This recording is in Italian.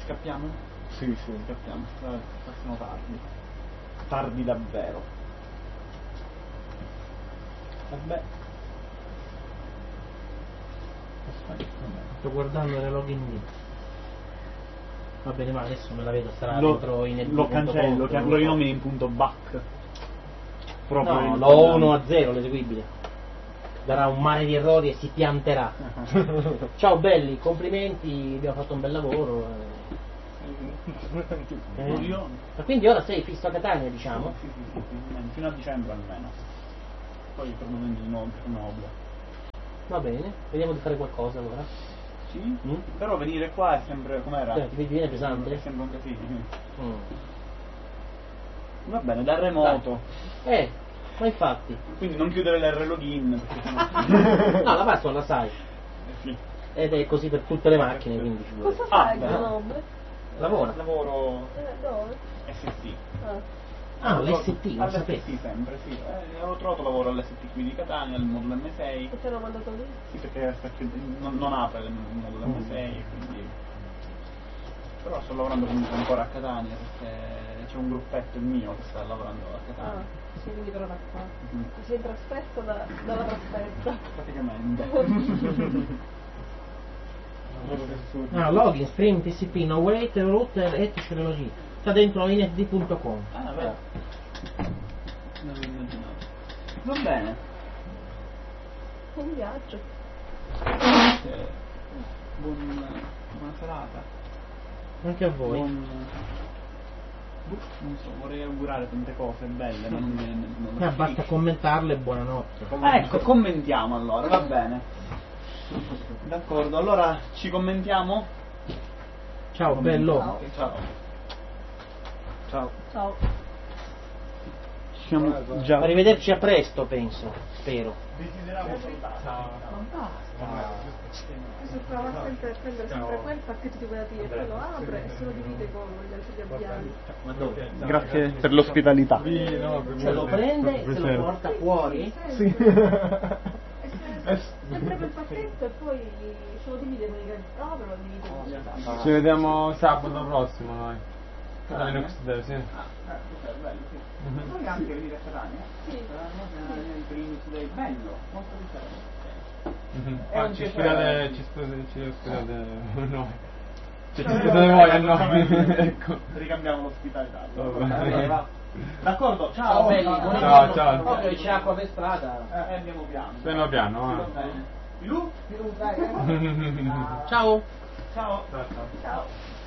Scappiamo? Sì, scappiamo. Siamo tardi. Tardi davvero. Vabbè. Sto guardando le login lì. Va bene, ma adesso me la vedo, sarà dentro in lo cancello, lo rinomino in punto back. No, lo 1-0 l'eseguibile. Darà un mare di errori e si pianterà. Ciao belli, complimenti, abbiamo fatto un bel lavoro. Ma quindi ora sei fisso a Catania, diciamo? Sì, fino a dicembre almeno. Poi torno di nuovo per Nobile. Va bene, vediamo di fare qualcosa allora. Sì? Però venire qua è sempre com'era? Ti viene pesante? È sempre un casino. Va bene, da remoto. Ma infatti. Quindi non chiudere l'R login perché no, la password la sai. Sì. Ed è così per tutte le macchine, quindi ci vuole. Cosa fai Grenoble? Lavoro. Dove? ST. L'ST, non sapevo. Sì, sempre, sì. Ho trovato lavoro all'ST qui di Catania, al modulo M6. E te l'ho mandato lì? Sì, perché non apre il modulo M6, quindi... Però sto lavorando comunque ancora a Catania, perché c'è un gruppetto il mio che sta lavorando a Catania. Sì, quindi però da qua. Ti sei trasferto dalla trasferta. Praticamente. Login, stream, TCP, no wait, router, etc. login. Sta dentro inetd.com. Vero. Non l'ho immaginato. Va bene. Un viaggio. Buona serata. Anche a voi. Non so, vorrei augurare tante cose belle, ma non viene. Basta commentarle e buonanotte. Ecco, commentiamo allora, va bene. D'accordo, allora ci commentiamo? Ciao, bello. Ciao. Arrivederci a presto, penso. Spero. Si prova sempre a prendere sempre quel pacchetto di quella tiglia, poi lo apre e se lo divide con gli altri gabbiani. Ma dove? Grazie per l'ospitalità. Se lo prende e se lo porta fuori? Sì. Sempre quel pacchetto e poi se lo divide con i gabbiani. Apre lo divide con gli altri. Ci vediamo sabato prossimo noi. Linux Day, sì. Puoi anche venire a Catania? Sì. Per Linux Day, bello, molto differente. Ci ospitate noi. Ci ospitate voi a noi. Ecco. Ricambiamo l'ospitalità. D'accordo, ciao belli. Ciao. Occhio, c'è acqua per strada. Andiamo piano. Piano piano. Filù? Ciao. Ciao.